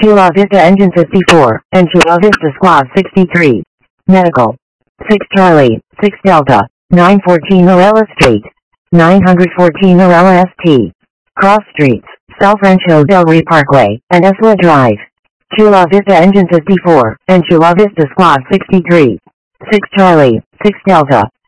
Chula Vista Engine 54, and Chula Vista Squad 63. Medical. 6 Charlie, 6 Delta, 914 Morella Street. 914 Morella St. Cross Streets, South Rancho Del Rey Parkway, and Esla Drive. Chula Vista Engine 54, and Chula Vista Squad 63. 6 Charlie, 6 Delta,